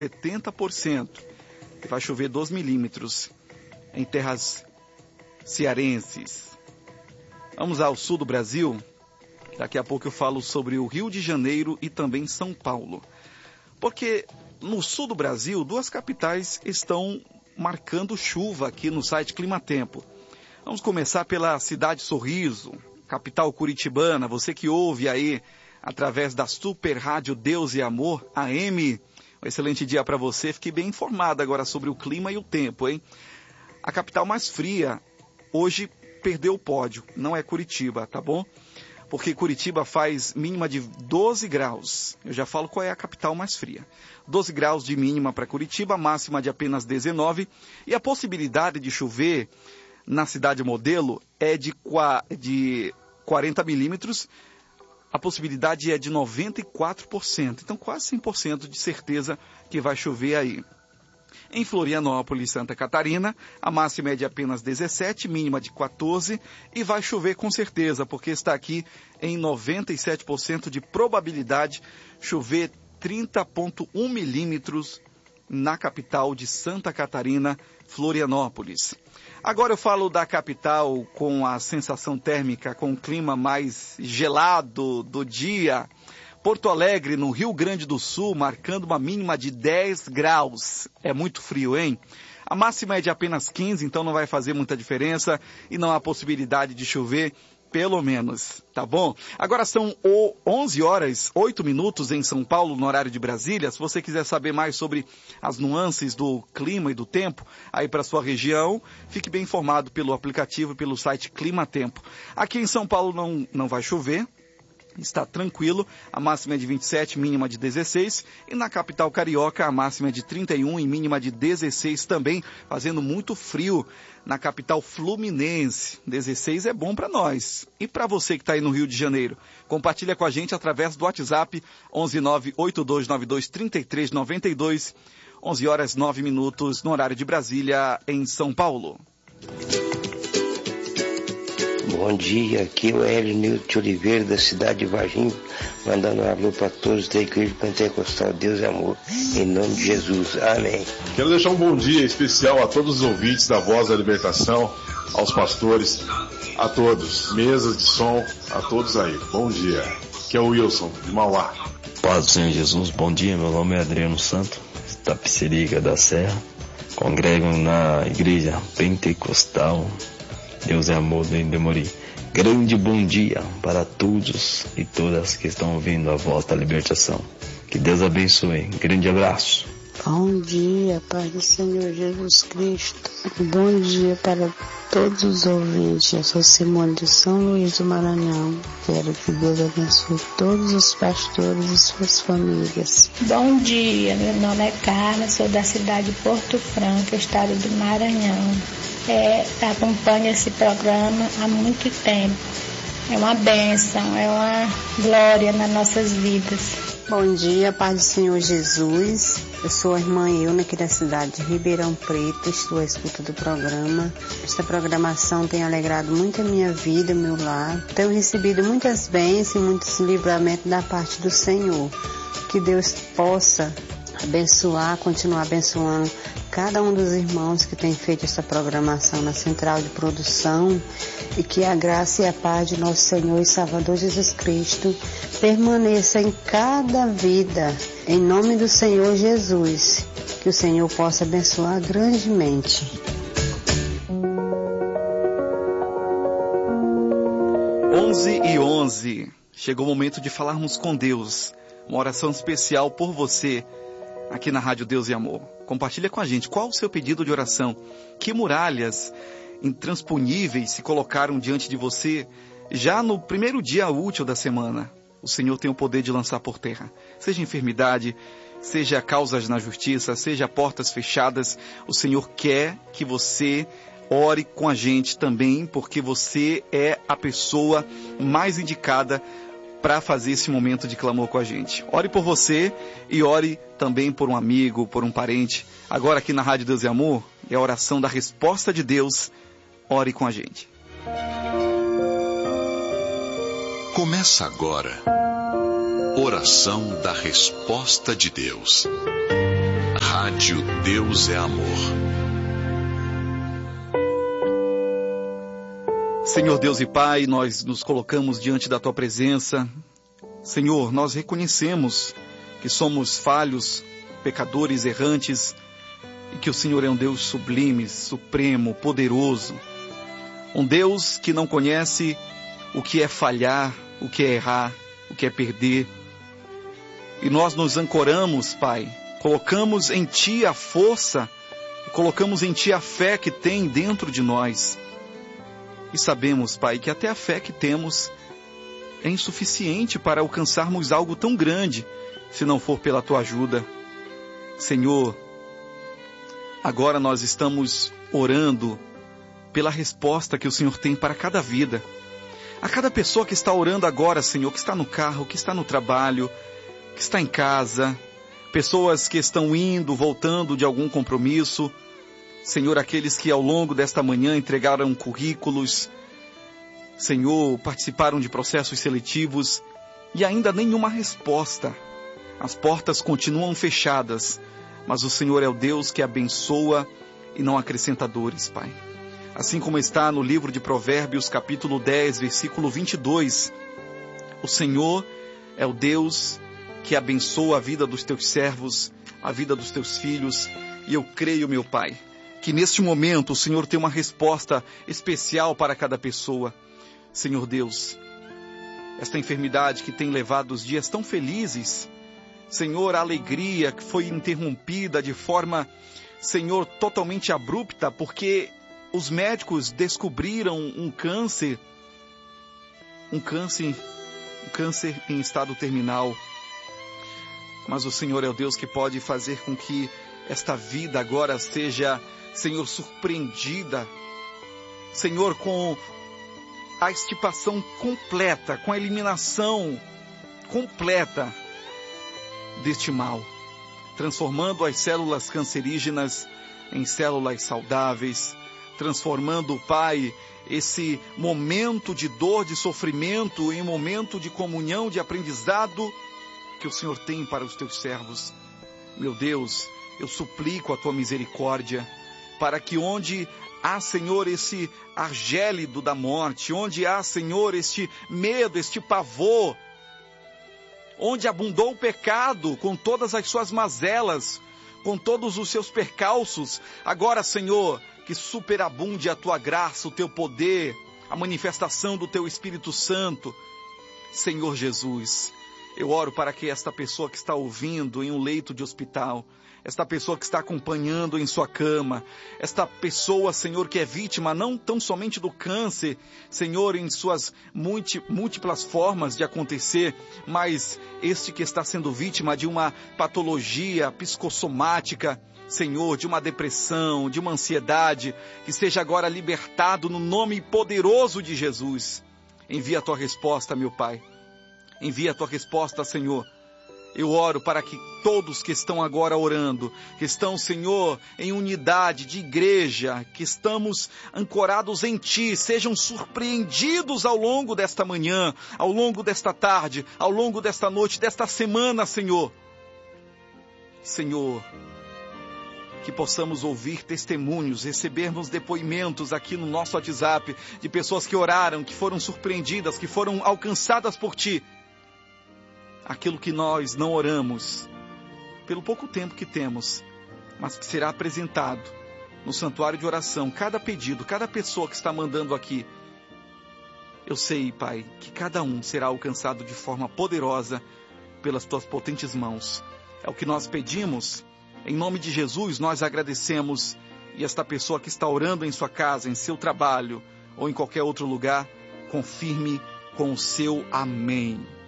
70%. E vai chover 12 milímetros em terras cearenses. Vamos ao sul do Brasil. Daqui a pouco eu falo sobre o Rio de Janeiro e também São Paulo. Porque no sul do Brasil, duas capitais estão marcando chuva aqui no site Climatempo. Vamos começar pela cidade Sorriso, capital curitibana. Você que ouve aí através da Super Rádio Deus e Amor, AM. Um excelente dia para você. Fique bem informado agora sobre o clima e o tempo, hein? A capital mais fria hoje perdeu o pódio. Não é Curitiba, tá bom? Porque Curitiba faz mínima de 12 graus. Eu já falo qual é a capital mais fria. 12 graus de mínima para Curitiba, máxima de apenas 19. E a possibilidade de chover na cidade modelo é de 40 milímetros. A possibilidade é de 94%. Então, quase 100% de certeza que vai chover aí. Em Florianópolis, Santa Catarina, a máxima é de apenas 17, mínima de 14, e vai chover com certeza, porque está aqui em 97% de probabilidade chover 30,1 milímetros na capital de Santa Catarina, Florianópolis. Agora eu falo da capital com a sensação térmica, com o clima mais gelado do dia. Porto Alegre, no Rio Grande do Sul, marcando uma mínima de 10 graus. É muito frio, hein? A máxima é de apenas 15, então não vai fazer muita diferença e não há possibilidade de chover, pelo menos, tá bom? Agora são 11 horas, 8 minutos em São Paulo, no horário de Brasília. Se você quiser saber mais sobre as nuances do clima e do tempo aí para sua região, fique bem informado pelo aplicativo e pelo site Climatempo. Aqui em São Paulo não vai chover. Está tranquilo, a máxima é de 27, mínima de 16, e na capital carioca a máxima é de 31 e mínima de 16 também, fazendo muito frio na capital fluminense. 16 é bom para nós. E para você que está aí no Rio de Janeiro, compartilha com a gente através do WhatsApp 11982923392, 11 horas 9 minutos no horário de Brasília, em São Paulo. Bom dia, aqui é o Hélio Nilton Oliveira, da cidade de Varginha, mandando um alô para todos da Igreja Pentecostal Deus e Amor, em nome de Jesus, amém. Quero deixar um bom dia especial a todos os ouvintes da Voz da Libertação, aos pastores, a todos, mesas de som, a todos aí, bom dia. Aqui é o Wilson, de Mauá. Paz do Senhor Jesus, bom dia, meu nome é Adriano Santo, Tapicerica da Serra, congrego na Igreja Pentecostal Deus é Amor do Indemori. Grande bom dia para todos e todas que estão ouvindo a Voz da Libertação. Que Deus abençoe. Grande abraço. Bom dia, Pai do Senhor Jesus Cristo. Bom dia para todos os ouvintes. Eu sou Simone de São Luís do Maranhão. Quero que Deus abençoe todos os pastores e suas famílias. Bom dia, meu nome é Carla, sou da cidade de Porto Franco, estado do Maranhão. Acompanho esse programa há muito tempo. É uma bênção, é uma glória nas nossas vidas. Bom dia, Pai do Senhor Jesus. Eu sou a irmã Euna, aqui da cidade de Ribeirão Preto. Estou à escuta do programa. Esta programação tem alegrado muito a minha vida, meu lar. Tenho recebido muitas bênçãos e muitos livramentos da parte do Senhor. Que Deus possa abençoar, continuar abençoando cada um dos irmãos que tem feito essa programação na central de produção, e que a graça e a paz de nosso Senhor e Salvador Jesus Cristo permaneça em cada vida, em nome do Senhor Jesus, que o Senhor possa abençoar grandemente. 11h11, chegou o momento de falarmos com Deus, uma oração especial por você, aqui na Rádio Deus e Amor. Compartilha com a gente qual o seu pedido de oração. Que muralhas intransponíveis se colocaram diante de você já no primeiro dia útil da semana? O Senhor tem o poder de lançar por terra. Seja enfermidade, seja causas na justiça, seja portas fechadas, o Senhor quer que você ore com a gente também, porque você é a pessoa mais indicada para fazer esse momento de clamor com a gente. Ore por você e ore também por um amigo, por um parente. Agora aqui na Rádio Deus e Amor, é a oração da resposta de Deus. Ore com a gente. Começa agora. Oração da resposta de Deus. Rádio Deus é Amor. Senhor Deus e Pai, nós nos colocamos diante da Tua presença. Senhor, nós reconhecemos que somos falhos, pecadores, errantes, e que o Senhor é um Deus sublime, supremo, poderoso. Um Deus que não conhece o que é falhar, o que é errar, o que é perder. E nós nos ancoramos, Pai, colocamos em Ti a força, colocamos em Ti a fé que tem dentro de nós. E sabemos, Pai, que até a fé que temos é insuficiente para alcançarmos algo tão grande, se não for pela Tua ajuda. Senhor, agora nós estamos orando pela resposta que o Senhor tem para cada vida. A cada pessoa que está orando agora, Senhor, que está no carro, que está no trabalho, que está em casa, pessoas que estão indo, voltando de algum compromisso. Senhor, aqueles que ao longo desta manhã entregaram currículos, Senhor, participaram de processos seletivos e ainda nenhuma resposta. As portas continuam fechadas, mas o Senhor é o Deus que abençoa e não acrescenta dores, Pai. Assim como está no livro de Provérbios, capítulo 10, versículo 22, o Senhor é o Deus que abençoa a vida dos Teus servos, a vida dos Teus filhos, e eu creio, meu Pai, que neste momento o Senhor tem uma resposta especial para cada pessoa. Senhor Deus, esta enfermidade que tem levado os dias tão felizes, Senhor, a alegria que foi interrompida de forma, Senhor, totalmente abrupta, porque os médicos descobriram um câncer em estado terminal. Mas o Senhor é o Deus que pode fazer com que esta vida agora seja, Senhor, surpreendida, Senhor, com a extirpação completa, com a eliminação completa deste mal, transformando as células cancerígenas em células saudáveis, transformando, Pai, esse momento de dor, de sofrimento, em um momento de comunhão, de aprendizado que o Senhor tem para os Teus servos. Meu Deus, eu suplico a Tua misericórdia, para que onde há, Senhor, esse ar gélido da morte, onde há, Senhor, este medo, este pavor, onde abundou o pecado com todas as suas mazelas, com todos os seus percalços, agora, Senhor, que superabunde a Tua graça, o Teu poder, a manifestação do Teu Espírito Santo. Senhor Jesus, eu oro para que esta pessoa que está ouvindo em um leito de hospital, esta pessoa que está acompanhando em sua cama, esta pessoa, Senhor, que é vítima não tão somente do câncer, Senhor, em suas múltiplas formas de acontecer, mas este que está sendo vítima de uma patologia psicossomática, Senhor, de uma depressão, de uma ansiedade, que seja agora libertado no nome poderoso de Jesus. Envia a Tua resposta, meu Pai. Envia a Tua resposta, Senhor. Eu oro para que todos que estão agora orando, que estão, Senhor, em unidade de igreja, que estamos ancorados em Ti, sejam surpreendidos ao longo desta manhã, ao longo desta tarde, ao longo desta noite, desta semana, Senhor. Senhor, que possamos ouvir testemunhos, recebermos depoimentos aqui no nosso WhatsApp de pessoas que oraram, que foram surpreendidas, que foram alcançadas por Ti. Aquilo que nós não oramos, pelo pouco tempo que temos, mas que será apresentado no santuário de oração, cada pedido, cada pessoa que está mandando aqui. Eu sei, Pai, que cada um será alcançado de forma poderosa pelas Tuas potentes mãos. É o que nós pedimos. Em nome de Jesus, nós agradecemos. E esta pessoa que está orando em sua casa, em seu trabalho ou em qualquer outro lugar, confirme com o seu amém.